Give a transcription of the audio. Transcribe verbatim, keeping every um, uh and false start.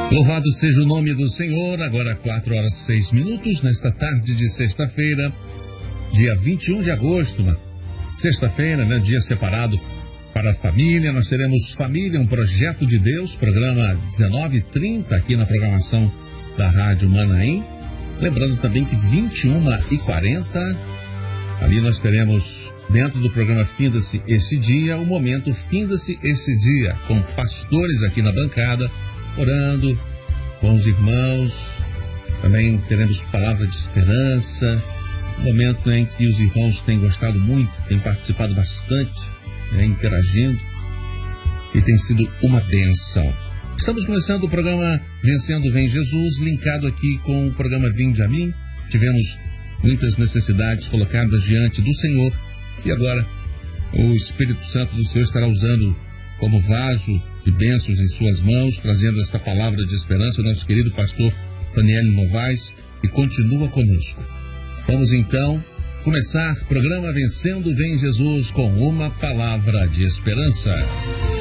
Louvado seja o nome do Senhor. Agora quatro horas e seis minutos, nesta tarde de sexta-feira, dia vinte e um de agosto, uma sexta-feira, né, dia separado para a família. Nós teremos Família, um projeto de Deus, programa dezenove e trinta aqui na programação da Rádio Manaim. Lembrando também que vinte e uma e quarenta, ali nós teremos, dentro do programa Finda-se Esse Dia, o momento Finda-se Esse Dia, com pastores aqui na bancada, orando com os irmãos. Também teremos palavra de esperança, um momento em que os irmãos têm gostado muito, têm participado bastante, né, interagindo, e tem sido uma bênção. Estamos começando o programa Vencendo Vem Jesus, linkado aqui com o programa Vinde a Mim. Tivemos muitas necessidades colocadas diante do Senhor, e agora o Espírito Santo do Senhor estará usando como vaso de bênçãos em suas mãos, trazendo esta palavra de esperança, o nosso querido pastor Daniel Novaes, que continua conosco. Vamos então começar o programa Vencendo Vem Jesus com uma palavra de esperança.